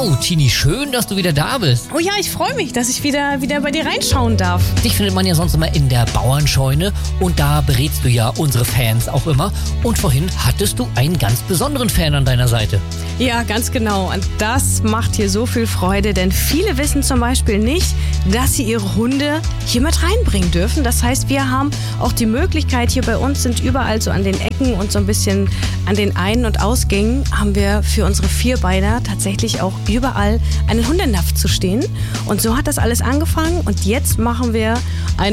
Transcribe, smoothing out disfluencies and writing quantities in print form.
Wow, Tini, schön, dass du wieder da bist. Oh ja, ich freue mich, dass ich wieder bei dir reinschauen darf. Dich findet man ja sonst immer in der Bauernscheune und da berätst du ja unsere Fans auch immer. Und vorhin hattest du einen ganz besonderen Fan an deiner Seite. Ja, ganz genau. Und das macht hier so viel Freude, denn viele wissen zum Beispiel nicht, dass sie ihre Hunde hier mit reinbringen dürfen. Das heißt, wir haben auch die Möglichkeit, hier bei uns sind überall so an den Ecken und so ein bisschen an den Ein- und Ausgängen haben wir für unsere Vierbeiner tatsächlich auch überall einen Hundenapf zu stehen. Und so hat das alles angefangen und jetzt machen wir eine